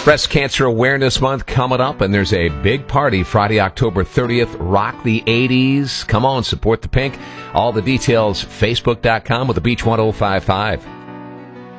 Breast Cancer Awareness Month coming up, and there's a big party Friday, October 30th. Rock the 80s. Come on, support the pink. All the details, facebook.com with the Beach 1055.